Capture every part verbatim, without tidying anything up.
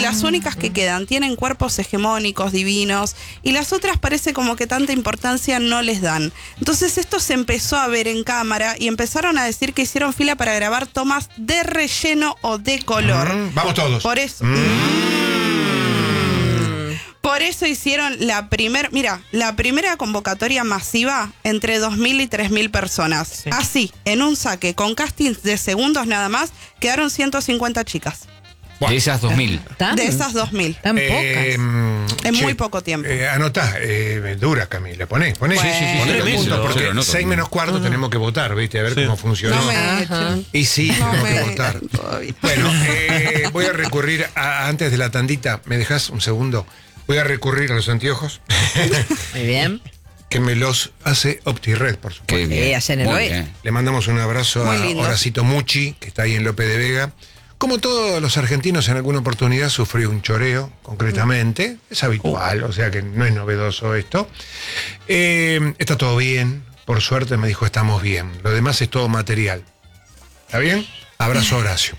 las únicas que quedan tienen cuerpos hegemónicos, divinos, y las otras parece como que tanta importancia no les dan. Entonces esto se empezó a ver en cámara y empezaron a decir que hicieron fila para grabar tomas de relleno o de color. Mm, vamos todos. Por eso... Mm. Por eso hicieron la primera, mira, la primera convocatoria masiva entre dos mil y tres mil personas. Sí. Así, en un saque, con castings de segundos nada más, quedaron ciento cincuenta chicas. Bueno. De esas dos mil. De esas dos mil. Tan eh, pocas. En che, muy poco tiempo. Eh, anotá, eh, dura Camila, poné, poné. Bueno. Sí, sí, sí, Poné sí, punto, porque no, seis menos cuarto uh-huh. tenemos que votar, ¿viste? A ver sí. cómo funcionó. No me Ajá. Y sí, no tenemos me que votar. Bueno, eh, voy a recurrir a, antes de la tandita, ¿me dejás un segundo? Voy a recurrir a los anteojos. Muy bien. Que me los hace OptiRed, por supuesto. Qué bien. Eh, allá en el Muy oeste. bien. Le mandamos un abrazo Muy a lindo. Horacito Mucci, que está ahí en Lope de Vega. Como todos los argentinos, en alguna oportunidad sufrió un choreo, concretamente. Es habitual, o sea que no es novedoso esto. Eh, está todo bien, por suerte me dijo estamos bien. Lo demás es todo material. ¿Está bien? Abrazo, Horacio.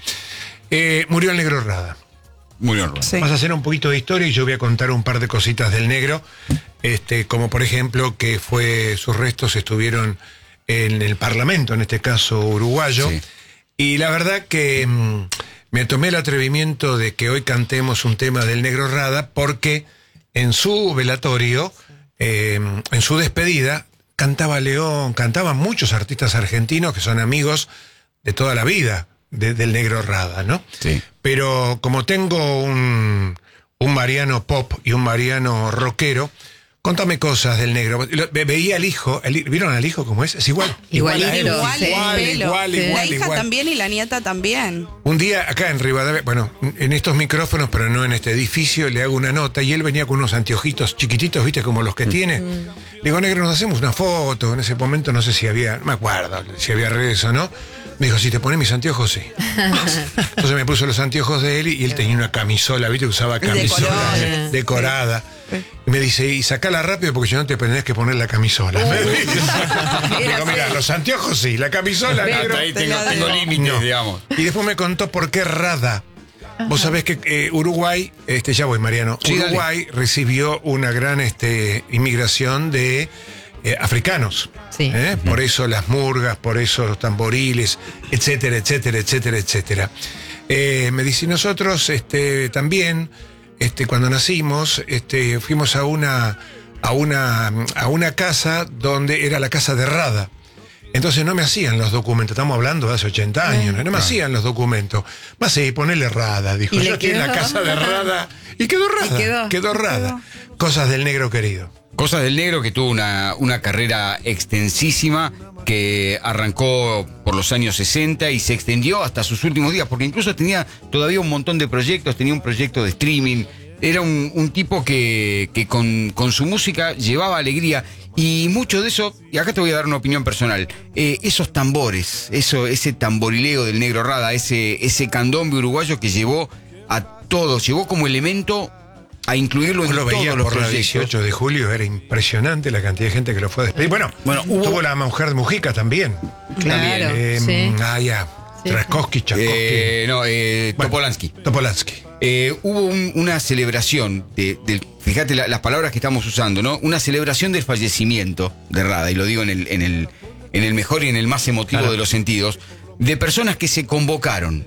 Eh, murió el Negro Rada. Muy honrado. Sí. Vas a hacer un poquito de historia y yo voy a contar un par de cositas del Negro, este, como por ejemplo que fue sus restos estuvieron en el Parlamento, en este caso uruguayo, Sí. y la verdad que mmm, me tomé el atrevimiento de que hoy cantemos un tema del Negro Rada porque en su velatorio, eh, en su despedida, cantaba León, cantaban muchos artistas argentinos que son amigos de toda la vida. De, del Negro Rada, ¿no? Sí. Pero como tengo un, un Mariano pop y un Mariano rockero, contame cosas del Negro. Lo, ve, veía al hijo, el, ¿vieron al hijo cómo es? Es igual. Igualito. a él. Igual, igual, el pelo. igual, Sí. igual, La hija igual. también y la nieta también. Un día acá en Rivadavia, bueno, en estos micrófonos, pero no en este edificio, le hago una nota y él venía con unos anteojitos chiquititos, ¿viste? Como los que tiene. Le digo, Negro, nos hacemos una foto. En ese momento no sé si había, no me acuerdo si había redes o no. Me dijo, si te pones mis anteojos, sí. Entonces me puso los anteojos de él y él tenía una camisola, ¿viste? Usaba camisola colores. decorada. Y me dice, y sacala rápido porque yo no te tenés que poner la camisola. Me dice. Digo, mira, los anteojos sí, la camisola, Negro. Hasta ahí tengo, la tengo digo. límites, No. digamos. Y después me contó por qué Rada. Vos sabés que eh, Uruguay, este ya voy Mariano, Sí, Uruguay dale. recibió una gran este, inmigración de eh, africanos. Sí. ¿eh? Por eso las murgas, por eso los tamboriles, etcétera, etcétera, etcétera, etcétera. Eh, me dice, nosotros este, también, este, cuando nacimos, este, fuimos a una, a, una, a una casa donde era la casa de Rada. Entonces no me hacían los documentos, estamos hablando de hace ochenta años, no, no me hacían los documentos. Más sí, ponele Rada, dijo. ¿Y Yo le estoy en la quedó? casa de Rada. Y quedó Rada. Y quedó. Rada. Cosas del Negro querido. Cosas del Negro, que tuvo una, una carrera extensísima que arrancó por los años sesenta y se extendió hasta sus últimos días, porque incluso tenía todavía un montón de proyectos, tenía un proyecto de streaming, era un, un tipo que, que con, con su música llevaba alegría. Y mucho de eso, y acá te voy a dar una opinión personal, eh, esos tambores, eso, ese tamborileo del Negro Rada, ese, ese candombe uruguayo que llevó a todos, llevó como elemento a incluirlo en Yo lo todos veía los por la proyectos. dieciocho de julio, era impresionante la cantidad de gente que lo fue a despedir. Bueno, Bueno, hubo- tuvo la mujer de Mujica también. Claro. Eh, Sí. Ah, ya. Sí. Traskowski, Tchaikovsky. Eh, no, eh, Bueno, Topolansky. Topolansky. Eh, hubo un- una celebración, de, del- fíjate la- las palabras que estamos usando, ¿no? Una celebración del fallecimiento de Rada, y lo digo en el, en el, en el mejor y en el más emotivo Claro. de los sentidos, de personas que se convocaron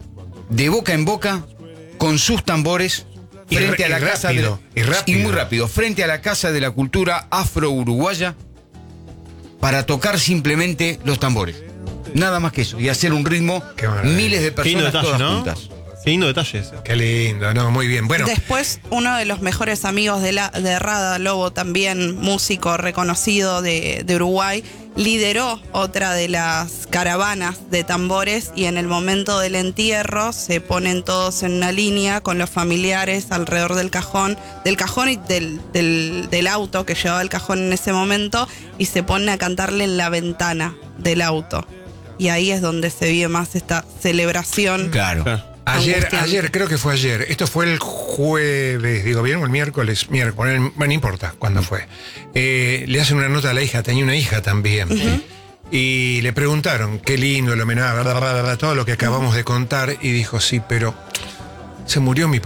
de boca en boca con sus tambores Y frente re- a la y casa rápido, de, y rápido. muy rápido, frente a la casa de la cultura afro-uruguaya para tocar simplemente los tambores. Nada más que eso, y hacer un ritmo, Qué maravilla. miles de Qué lindo personas detalle, todas ¿no? juntas. Qué lindo detalle ese. Qué lindo, no, muy bien. Bueno, Después, uno de los mejores amigos de, la, de Rada, Lobo, también músico reconocido de, de Uruguay, lideró otra de las caravanas de tambores y en el momento del entierro se ponen todos en una línea con los familiares alrededor del cajón, del cajón y del, del, del auto que llevaba el cajón en ese momento y se ponen a cantarle en la ventana del auto. Y ahí es donde se vive más esta celebración. Claro. Claro. ayer, angustiante. ayer, creo que fue ayer. Esto fue el jueves, digo bien, o el miércoles, miércoles, bueno, no importa cuándo fue. Eh, le hacen una nota a la hija, tenía una hija también. Y le preguntaron, qué lindo el homenaje, bla, bla, bla, bla, todo lo que acabamos de contar. Y dijo, sí, pero se murió mi